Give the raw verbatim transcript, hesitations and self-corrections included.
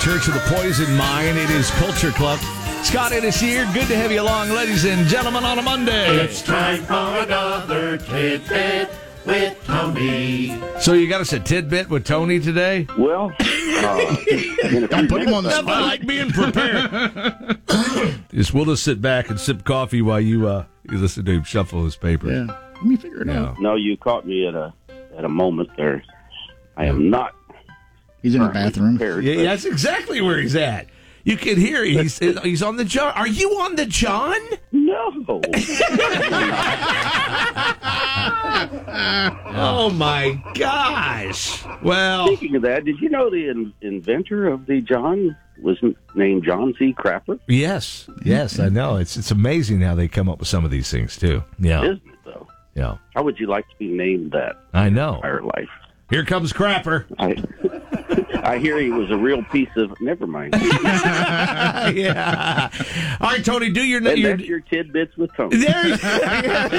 Church of the Poison Mind. It is Culture Club. Scott Ennis here. Good to have you along, ladies and gentlemen, on a Monday. It's time for another tidbit with Tony. So you got us a tidbit with Tony today? Well, uh, don't put him on the Nothing spot. like being prepared. just, we'll just sit back and sip coffee while you uh, you listen to him shuffle his papers. Yeah, let me figure it Yeah. out. no, you caught me at a at a moment there. I am not. He's in the currently bathroom. prepared, Yeah, but- that's exactly where he's at. You can hear he's he's on the John. Are you on the John? No. Oh my gosh! Well, Speaking of that, did you know the in- inventor of the John was n- named John C. Crapper? yes, yes, I know. It's it's amazing how they come up with some of these things too. Yeah, Isn't it, though? yeah. How would you like to be named that I know. entire life? Here comes Crapper. I, I hear he was a real piece of. Never mind. yeah. All right, Tony, do your And your. that's your tidbits with Tony. There you go.